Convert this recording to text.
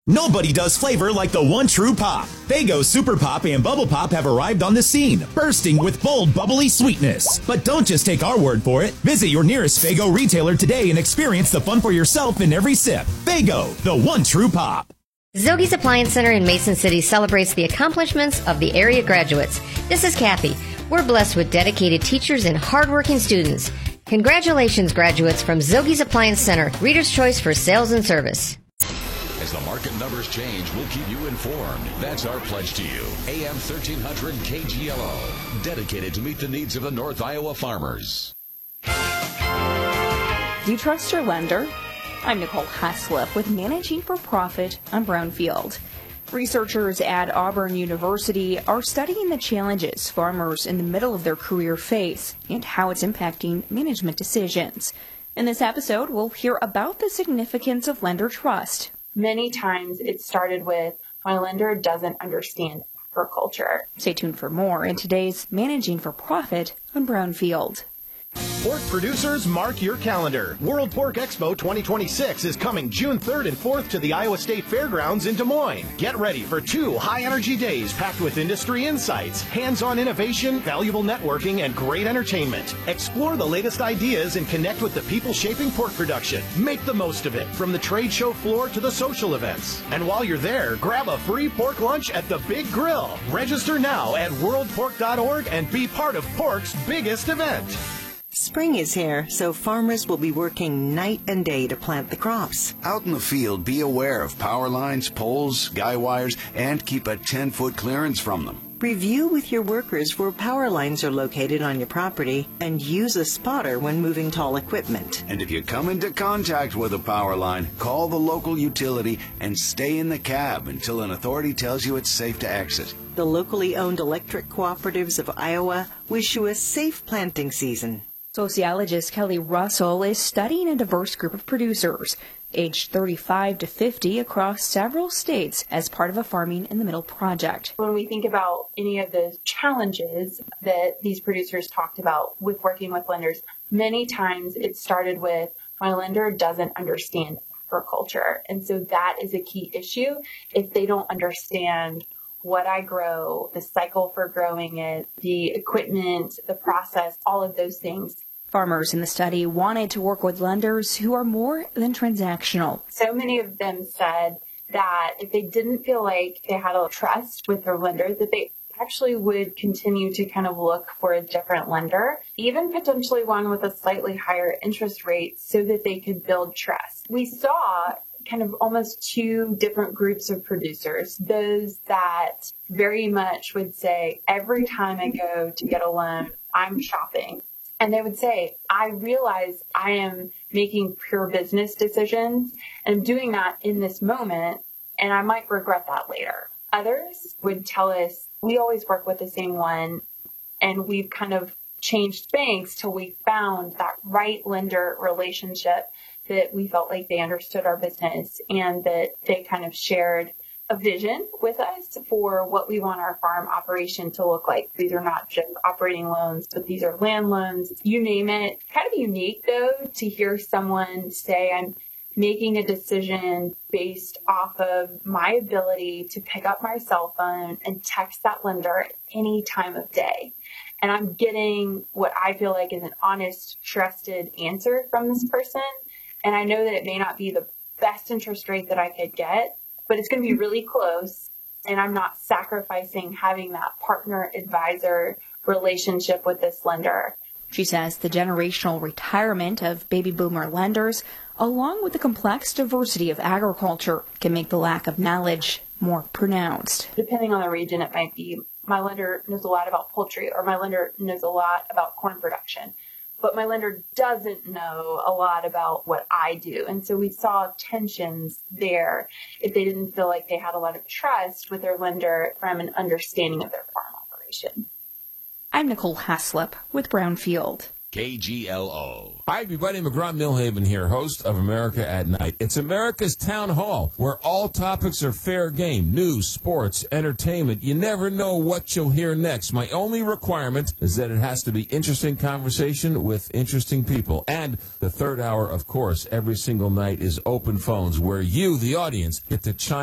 Nobody does flavor like the one true pop. Faygo Super Pop and Bubble Pop have arrived on the scene, bursting with bold, bubbly sweetness. But don't just take our word for it. Visit your nearest Faygo retailer today and experience the fun for yourself in every sip. Faygo, the one true pop. Zogie's Appliance Center in Mason City celebrates the accomplishments of the area graduates. This is Kathy. We're blessed with dedicated teachers and hardworking students. Congratulations, graduates from Zogie's Appliance Center, Reader's Choice for sales and service. As the market numbers change, we'll keep you informed. That's our pledge to you. AM 1300 KGLO, dedicated to meet the needs of the North Iowa farmers. Do you trust your lender? I'm Nicole Haslip with Managing for Profit on Brownfield. Researchers at Auburn University are studying the challenges farmers in the middle of their career face and how it's impacting management decisions. In this episode, we'll hear about the significance of lender trust. Many times it started with, my lender doesn't understand agriculture. Stay tuned for more in today's Managing for Profit on Brownfield. Pork producers, mark your calendar. World Pork Expo 2026 is coming June 3rd and 4th to the Iowa State Fairgrounds in Des Moines. Get ready for 2 high-energy days packed with industry insights, hands-on innovation, valuable networking, and great entertainment. Explore the latest ideas and connect with the people shaping pork production. Make the most of it, from the trade show floor to the social events. And while you're there, grab a free pork lunch at the Big Grill. Register now at worldpork.org and be part of pork's biggest event. Spring is here, so farmers will be working night and day to plant the crops. Out in the field, be aware of power lines, poles, guy wires, and keep a 10-foot clearance from them. Review with your workers where power lines are located on your property and use a spotter when moving tall equipment. And if you come into contact with a power line, call the local utility and stay in the cab until an authority tells you it's safe to exit. The locally owned electric cooperatives of Iowa wish you a safe planting season. Sociologist Kelly Russell is studying a diverse group of producers, aged 35 to 50 across several states as part of a Farming in the Middle project. When we think about any of the challenges that these producers talked about with working with lenders, many times it started with, my lender doesn't understand agriculture. And so that is a key issue. If they don't understand what I grow, the cycle for growing it, the equipment, the process, all of those things. Farmers in the study wanted to work with lenders who are more than transactional. So many of them said that if they didn't feel like they had a trust with their lender, that they actually would continue to kind of look for a different lender, even potentially one with a slightly higher interest rate so that they could build trust. We saw kind of almost 2 different groups of producers. Those that very much would say, every time I go to get a loan, I'm shopping. And they would say, I realize I am making pure business decisions and I'm doing that in this moment, and I might regret that later. Others would tell us, we always work with the same one, and we've kind of changed banks till we found that right lender relationship that we felt like they understood our business and that they kind of shared a vision with us for what we want our farm operation to look like. These are not just operating loans, but these are land loans, you name it. Kind of unique, though, to hear someone say, I'm making a decision based off of my ability to pick up my cell phone and text that lender at any time of day. And I'm getting what I feel like is an honest, trusted answer from this person. And I know that it may not be the best interest rate that I could get, but it's going to be really close. And I'm not sacrificing having that partner-advisor relationship with this lender. She says the generational retirement of baby boomer lenders, along with the complex diversity of agriculture, can make the lack of knowledge more pronounced. Depending on the region, it might be my lender knows a lot about poultry, or my lender knows a lot about corn production. But my lender doesn't know a lot about what I do. And so we saw tensions there if they didn't feel like they had a lot of trust with their lender from an understanding of their farm operation. I'm Nicole Haslip with Brownfield. KGLO. Hi, everybody. McGraw Milhaven here, host of America at Night. It's America's Town Hall, where all topics are fair game. News, sports, entertainment. You never know what you'll hear next. My only requirement is that it has to be interesting conversation with interesting people. And the third hour, of course, every single night is open phones, where you, the audience, get to chime